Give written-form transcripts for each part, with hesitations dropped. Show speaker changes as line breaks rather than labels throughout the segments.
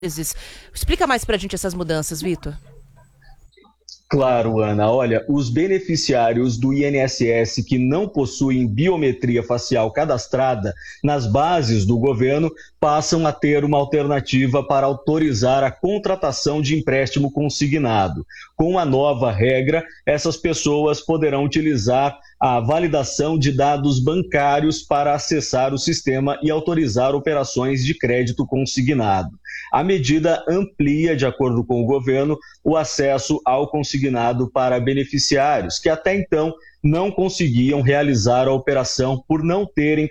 Explica mais pra gente essas mudanças, Vitor.
Claro, Ana. Olha, os beneficiários do INSS que não possuem biometria facial cadastrada nas bases do governo passam a ter uma alternativa para autorizar a contratação de empréstimo consignado. Com a nova regra, essas pessoas poderão utilizar a validação de dados bancários para acessar o sistema e autorizar operações de crédito consignado. A medida amplia, de acordo com o governo, o acesso ao consignado para beneficiários que até então não conseguiam realizar a operação por não terem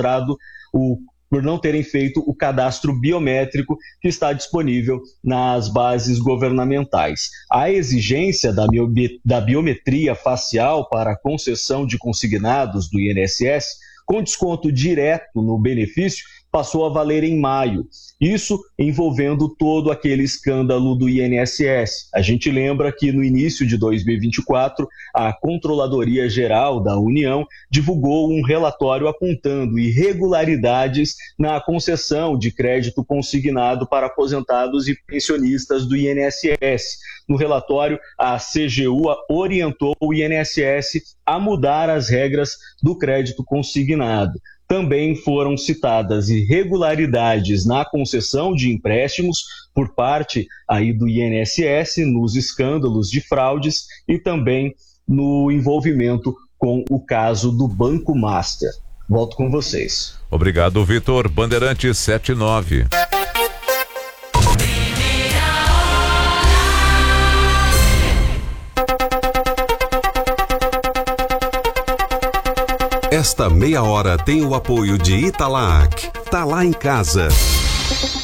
feito o cadastro biométrico que está disponível nas bases governamentais. A exigência da biometria facial para a concessão de consignados do INSS, com desconto direto no benefício, passou a valer em maio. Isso envolvendo todo aquele escândalo do INSS. A gente lembra que no início de 2024, a Controladoria Geral da União divulgou um relatório apontando irregularidades na concessão de crédito consignado para aposentados e pensionistas do INSS. No relatório, a CGU orientou o INSS a mudar as regras do crédito consignado. Também foram citadas irregularidades na concessão de empréstimos por parte aí do INSS, nos escândalos de fraudes e também no envolvimento com o caso do Banco Master. Volto com vocês.
Obrigado, Vitor. Bandeirante 79.
Esta meia hora tem o apoio de Italac. Tá lá em casa.